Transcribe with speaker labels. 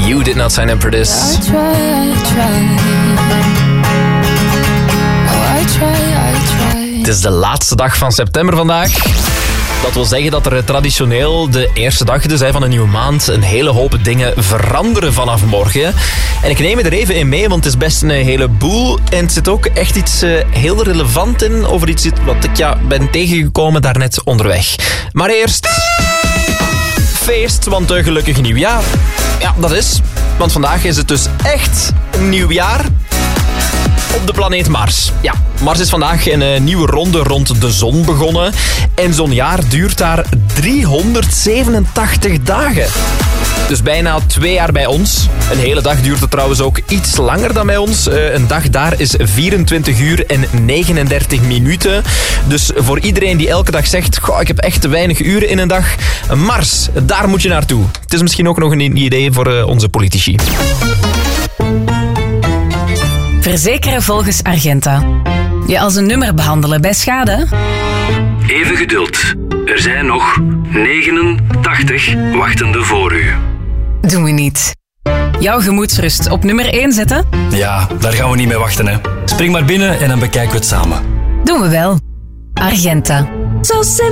Speaker 1: You did not sign up for this.
Speaker 2: I try.
Speaker 1: Het is de laatste dag van september vandaag. Dat wil zeggen dat er traditioneel de eerste dag dus, van een nieuwe maand een hele hoop dingen veranderen vanaf morgen. En ik neem je er even in mee, want het is best een heleboel. En het zit ook echt iets heel relevant in over iets wat ik ben tegengekomen daarnet onderweg. Maar eerst feest, want gelukkig nieuwjaar. Ja, dat is. Want vandaag is het dus echt een nieuwjaar. Op de planeet Mars. Ja, Mars is vandaag een nieuwe ronde rond de zon begonnen. En zo'n jaar duurt daar 387 dagen. Dus bijna 2 jaar bij ons. Een hele dag duurt het trouwens ook iets langer dan bij ons. Een dag daar is 24 uur en 39 minuten. Dus voor iedereen die elke dag zegt, goh, ik heb echt te weinig uren in een dag. Mars, daar moet je naartoe. Het is misschien ook nog een idee voor onze politici.
Speaker 3: Verzekeren volgens Argenta. Je als een nummer behandelen bij schade?
Speaker 4: Even geduld. Er zijn nog 89 wachtende voor u.
Speaker 3: Doen we niet. Jouw gemoedsrust op nummer 1 zetten?
Speaker 5: Ja, daar gaan we niet mee wachten, hè. Spring maar binnen en dan bekijken we het samen.
Speaker 3: Doen we wel. Argenta. Zo simpel.